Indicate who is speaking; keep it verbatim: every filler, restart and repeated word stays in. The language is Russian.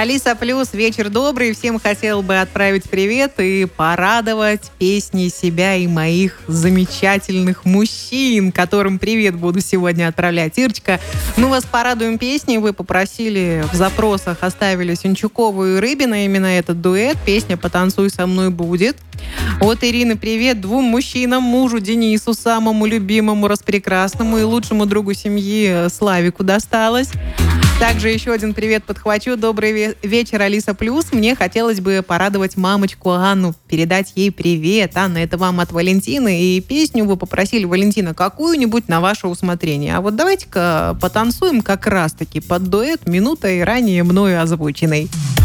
Speaker 1: Алиса Плюс, вечер добрый. Всем хотел бы отправить привет и порадовать песней себя и моих замечательных мужчин, которым привет буду сегодня отправлять. Ирочка, мы вас порадуем песней. Вы попросили в запросах, оставили Синчукову и Рыбина, именно этот дуэт. Песня «Потанцуй со мной» будет. От Ирины привет двум мужчинам, мужу Денису, самому любимому, распрекрасному и лучшему другу семьи Славику досталось. Также еще один привет подхвачу. Добрый вечер, Алиса Плюс. Мне хотелось бы порадовать мамочку Анну, передать ей привет. Анна, это вам от Валентины. И песню вы попросили, Валентина, какую-нибудь на ваше усмотрение. А вот давайте-ка потанцуем как раз-таки под дуэт минутой ранее мною озвученной.